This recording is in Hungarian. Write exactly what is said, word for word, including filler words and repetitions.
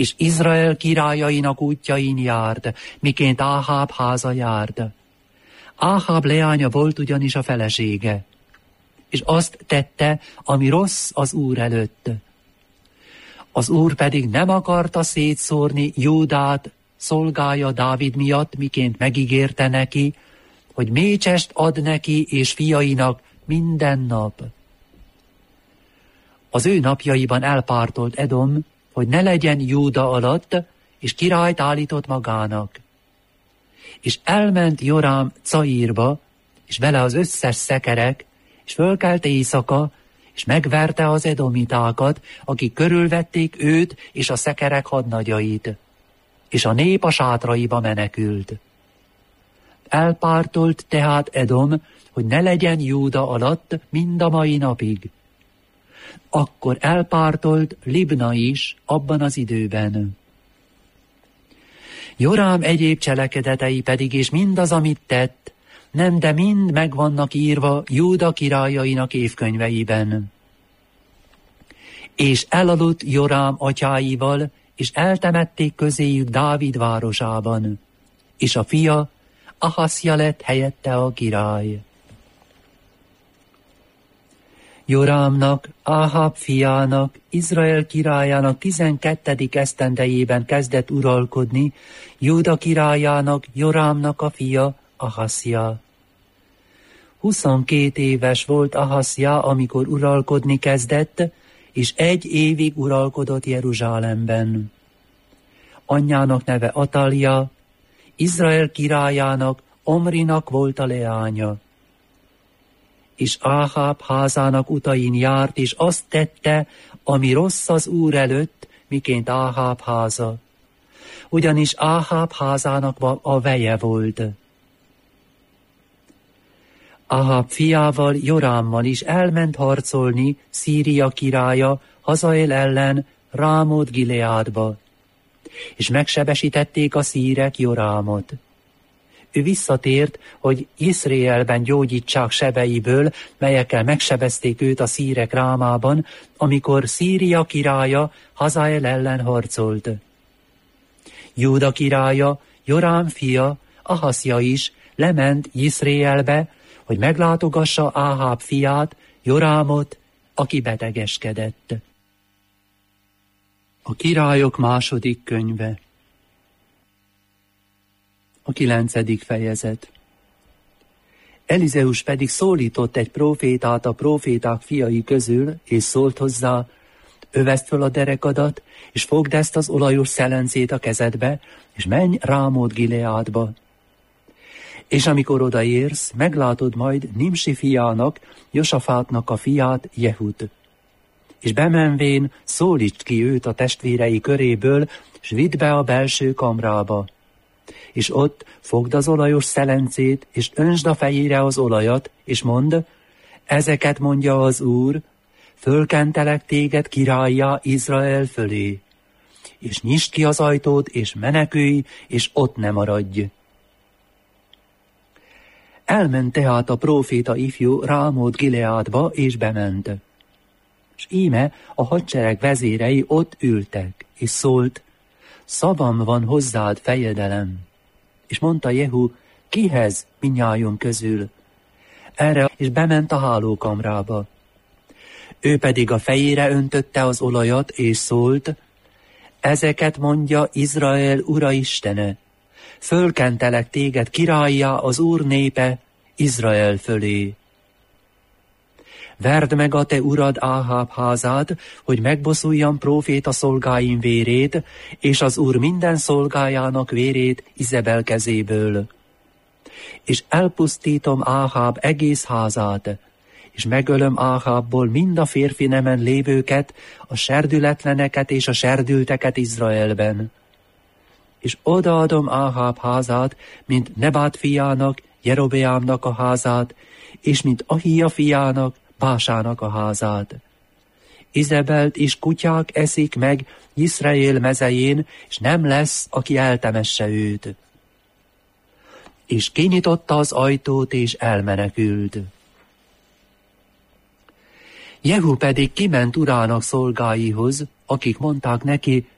és Izrael királyainak útjain járt, miként Áháb háza járt. Áháb leánya volt ugyanis a felesége, és azt tette, ami rossz az Úr előtt. Az Úr pedig nem akarta szétszórni Júdát szolgája Dávid miatt, miként megígérte neki, hogy mécsest ad neki és fiainak minden nap. Az ő napjaiban elpártolt Edom, hogy ne legyen Júda alatt, és királyt állított magának. És elment Jorám Caírba, és vele az összes szekerek, és fölkelt éjszaka, és megverte az edomitákat, akik körülvették őt és a szekerek hadnagyait, és a nép a sátraiba menekült. Elpártolt tehát Edom, hogy ne legyen Júda alatt mind a mai napig. Akkor elpártolt Libna is abban az időben. Jorám egyéb cselekedetei pedig, és mindaz, amit tett, nem, de mind meg vannak írva Júda királyainak évkönyveiben. És elaludt Jorám atyáival, és eltemették közéjük Dávid városában, és a fia Ahaszja lett helyette a király. Jorámnak, Áháb fiának, Izrael királyának tizenkettedik esztendejében kezdett uralkodni, Júda királyának, Jorámnak a fia, Ahaszja. Huszonkét éves volt Ahaszja, amikor uralkodni kezdett, és egy évig uralkodott Jeruzsálemben. Anyjának neve Atalja, Izrael királyának, Omrinak volt a leánya. És Áháb házának utain járt, és azt tette, ami rossz az Úr előtt, miként Áháb háza. Ugyanis Áháb házának a veje volt. Áháb fiával, Jorámmal is elment harcolni Szíria királya Hazael ellen Rámot Gileádba, és megsebesítették a szírek Jorámot. Ő visszatért, hogy Izraelben gyógyítsák sebeiből, melyekkel megsebezték őt a szírek Rámában, amikor Szíria királya Hazael ellen harcolt. Júda királya, Jorám fia, Ahaszja is lement Izraelbe, hogy meglátogassa Áháb fiát, Jorámot, aki betegeskedett. A királyok második könyve. A kilencedik fejezet. Elizeus pedig szólított egy prófétát a próféták fiai közül, és szólt hozzá, öveszd föl a derekadat, és fogd ezt az olajos szelencét a kezedbe, és menj Rámot Gileádba. És amikor odaérsz, meglátod majd Nimsi fiának, Josafátnak a fiát, Jehut. És bemenvén szólítsd ki őt a testvérei köréből, s vidd be a belső kamrába. És ott fogd az olajos szelencét, és öntsd a fejére az olajat, és mondd, ezeket mondja az Úr, fölkentelek téged királlyá Izrael fölé. És nyisd ki az ajtót, és menekülj, és ott ne maradj. Elment tehát a próféta ifjú Rámot Gileádba, és bement. És íme a hadsereg vezérei ott ültek, és szólt, szavam van hozzád, fejedelem. És mondta Jehu, kihez mindnyájon közül? Erre és bement a hálókamrába. Ő pedig a fejére öntötte az olajat, és szólt, ezeket mondja Izrael Ura Istene, fölkentelek téged királlyá az Úr népe Izrael fölé. Verd meg a te urad Áháb házát, hogy megbosszuljan próféta szolgáim vérét, és az Úr minden szolgájának vérét Izebel kezéből. És elpusztítom Áháb egész házát, és megölöm Áhábból mind a férfi nemen lévőket, a serdületleneket és a serdülteket Izraelben. És odaadom Áháb házát, mint Nebát fiának, Jerobeámnak a házát, és mint Ahija fiának, Básának a házát. Izebelt és kutyák eszik meg Izrael mezején, és nem lesz, aki eltemesse őt. És kinyitotta az ajtót, és elmenekült. Jehu pedig kiment urának szolgáihoz, akik mondták neki,